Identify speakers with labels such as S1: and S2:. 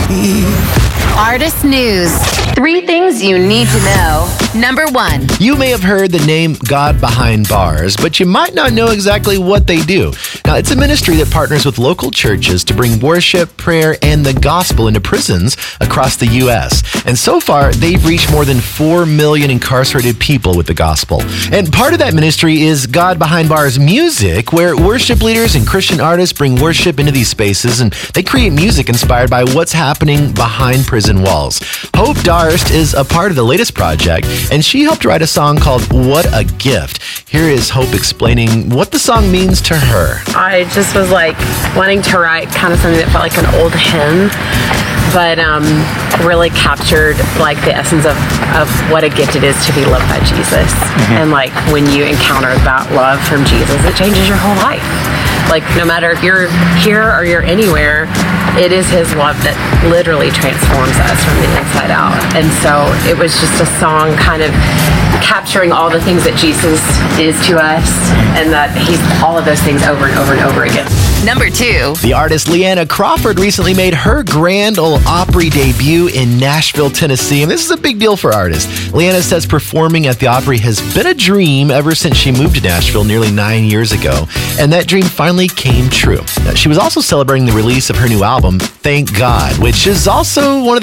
S1: Artist News. 3 things you need to know. Number 1.
S2: You may have heard the name God Behind Bars, but you might not know exactly what they do. Now, it's a ministry that partners with local churches to bring worship, prayer, and the gospel into prisons across the U.S. And so far, they've reached more than 4 million incarcerated people with the gospel. And part of that ministry is God Behind Bars Music, where worship leaders and Christian artists bring worship into these spaces, and they create music inspired by what's happening behind prison walls. Hope Darst is a part of the latest project, and she helped write a song called What a Gift. Here is Hope explaining what the song means to her.
S3: I just was wanting to write kind of something that felt like an old hymn, but really captured the essence of what a gift it is to be loved by Jesus. And when you encounter that love from Jesus, it changes your whole life. No matter if you're here or you're anywhere, it is his love that literally transforms us from the inside out. And so it was just a song kind of capturing all the things that Jesus is to us, and that he's all of those things over and over and over again.
S1: Number 2.
S2: The artist Leanna Crawford recently made her Grand Ole Opry debut in Nashville, Tennessee, and this is a big deal for artists. Leanna says performing at the Opry has been a dream ever since she moved to Nashville nearly 9 years ago, and that dream finally came true. She was also celebrating the release of her new album, Thank God, which is also one of